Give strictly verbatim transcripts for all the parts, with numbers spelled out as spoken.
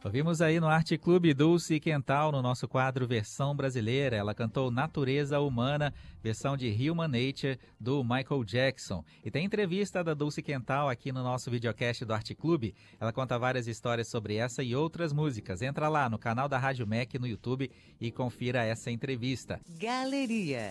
Ouvimos aí no Arte Clube Dulce Quental, no nosso quadro Versão Brasileira. Ela cantou Natureza Humana, versão de Human Nature, do Michael Jackson. E tem entrevista da Dulce Quental aqui no nosso videocast do Arte Clube. Ela conta várias histórias sobre essa e outras músicas. Entra lá no canal da Rádio M E C no YouTube e confira essa entrevista. Galeria.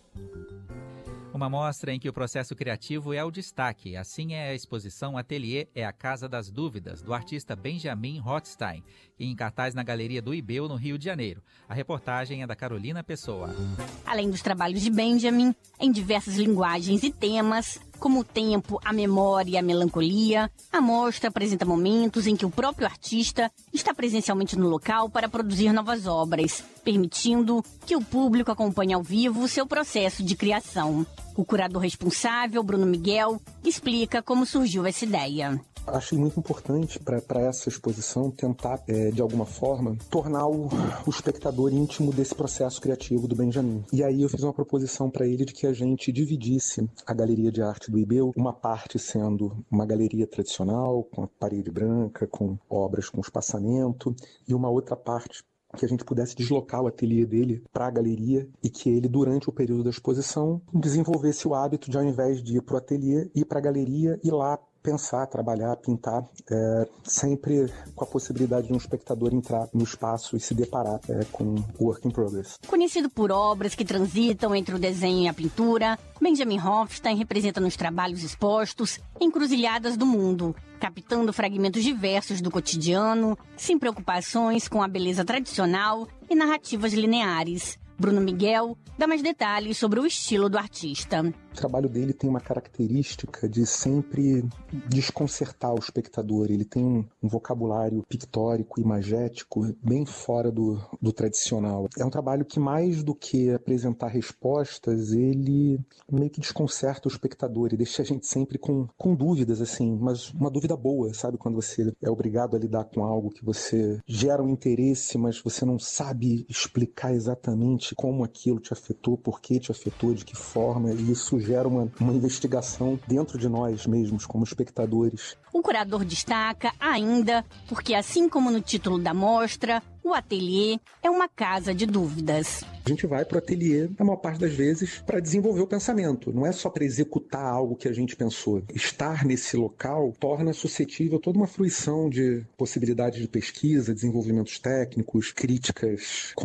Uma mostra em que o processo criativo é o destaque. Assim é a exposição Ateliê é a Casa das Dúvidas, do artista Benjamin Rothstein, em cartaz na Galeria do Ibeu, no Rio de Janeiro. A reportagem é da Carolina Pessoa. Além dos trabalhos de Benjamin, em diversas linguagens e temas, como o tempo, a memória e a melancolia, a mostra apresenta momentos em que o próprio artista está presencialmente no local para produzir novas obras, permitindo que o público acompanhe ao vivo o seu processo de criação. O curador responsável, Bruno Miguel, explica como surgiu essa ideia. Achei muito importante para essa exposição tentar, é, de alguma forma, tornar o, o espectador íntimo desse processo criativo do Benjamin. E aí eu fiz uma proposição para ele de que a gente dividisse a Galeria de Arte do Ibeu, uma parte sendo uma galeria tradicional, com a parede branca, com obras com espaçamento, e uma outra parte que a gente pudesse deslocar o ateliê dele para a galeria e que ele, durante o período da exposição, desenvolvesse o hábito de, ao invés de ir para o ateliê, ir para a galeria e lá pensar, trabalhar, pintar, é, sempre com a possibilidade de um espectador entrar no espaço e se deparar é, com o work in progress. Conhecido por obras que transitam entre o desenho e a pintura, Benjamin Rothstein representa nos trabalhos expostos encruzilhadas do mundo, captando fragmentos diversos do cotidiano, sem preocupações com a beleza tradicional e narrativas lineares. Bruno Miguel dá mais detalhes sobre o estilo do artista. O trabalho dele tem uma característica de sempre desconcertar o espectador. Ele tem um, um vocabulário pictórico, imagético, bem fora do, do tradicional. É um trabalho que, mais do que apresentar respostas, ele meio que desconcerta o espectador e deixa a gente sempre com, com dúvidas, assim, mas uma dúvida boa, sabe? Quando você é obrigado a lidar com algo que você gera um interesse, mas você não sabe explicar exatamente como aquilo te afetou, por que te afetou, de que forma, e isso gera uma, uma investigação dentro de nós mesmos, como espectadores. O curador destaca ainda porque, assim como no título da mostra, o ateliê é uma casa de dúvidas. A gente vai para o ateliê, a maior parte das vezes, para desenvolver o pensamento. Não é só para executar algo que a gente pensou. Estar nesse local torna suscetível toda uma fruição de possibilidades de pesquisa, desenvolvimentos técnicos, críticas